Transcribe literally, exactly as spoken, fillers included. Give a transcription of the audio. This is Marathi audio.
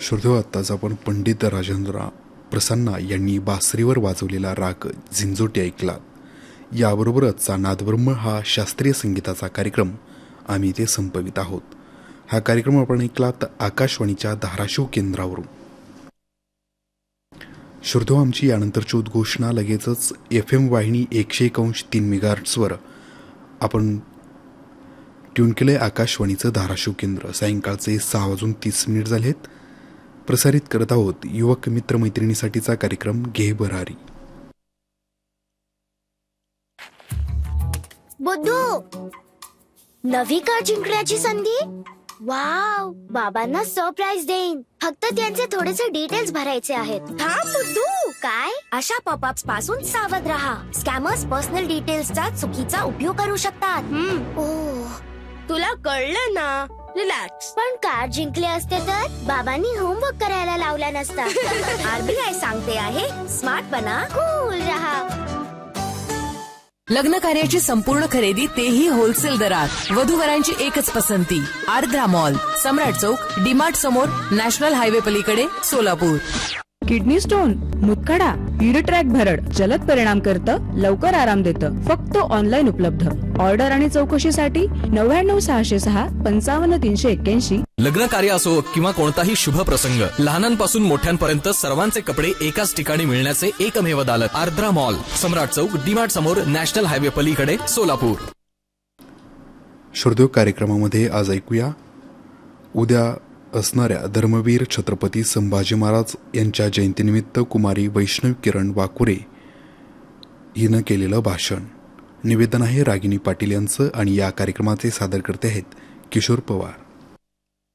श्रोतो, आत्ताच आपण पंडित राजेंद्र प्रसन्ना यांनी बासरीवर वाजवलेला राग झिंजोटी ऐकलात. याबरोबरच नादब्रह्म हा शास्त्रीय संगीताचा कार्यक्रम आम्ही इथे संपवित आहोत. हा कार्यक्रम आपण ऐकलात आकाशवाणीच्या धाराशिव केंद्रावरून. श्रोतो, आमची यानंतरची उद्घोषणा लगेचच एफ एम वाहिनी एकशे एक अंश तीन मेगाहर्ट्झवर आपण ट्यून केले. आकाशवाणीचं धाराशिव केंद्र. सायंकाळचे सहा वाजून तीस मिनिट झालेत. प्रसारित करत आहोत युवक मित्र मैत्रिणीसाठीचा कार्यक्रम घे भरारी. बुद्धू, नवी कार जिंकण्याची संधी. वाव, बाबांना सरप्राईज देईन. फक्त त्यांचे थोडेसे डिटेल्स भरायचे आहेत. थांब बुद्धू. काय? अशा पॉपअप्स पासून सावध राहा. स्कॅमर्स पर्सनल डिटेल्सचा चुकीचा उपयोग करू शकतात. ओह, तुला कळलं ना. रिलॅक्स. पण कार जिंकले असते तर बाबांनी होमवर्क करायला लावला नसता. आरबीआय सांगते आहे, स्मार्ट बना, कूल रहा. लग्न कार्याची संपूर्ण खरेदी, तेही होलसेल दरात. वधूवरांची एकच पसंती, आर्द्रा मॉल, सम्राट चौक, डीमार्ट समोर, नॅशनल हायवे पलीकडे, सोलापूर. किडनी स्टोन, मुतखडा, युरिट्रॅक भरड जलद परिणाम करतं, लवकर आराम देतं. फक्त ऑनलाईन उपलब्ध. ऑर्डर आणि चौकशीसाठी नव्याण्णव सहाशे सहा पंचावन्न तीनशे एक्क्याऐंशी. लग्न कार्य असो किंवा कोणताही शुभ प्रसंग, लहानांपासून मोठ्यांपर्यंत सर्वांचे कपडे एकाच ठिकाणी मिळण्याचे एकमेव दालक, आर्द्रा मॉल, सम्राट चौक, डीमार्ट समोर, नॅशनल हायवे पलीकडे, सोलापूर. श्रोतो, कार्यक्रमामध्ये आज ऐकूया उद्या असणाऱ्या धर्मवीर छत्रपती संभाजी महाराज यांच्या जयंतीनिमित्त कुमारी वैष्णव किरण वाकुरे हिनं केलेलं भाषण. निवेदन आहे रागिनी पाटील यांचं आणि या कार्यक्रमाचे सादरकर्ते आहेत किशोर पवार.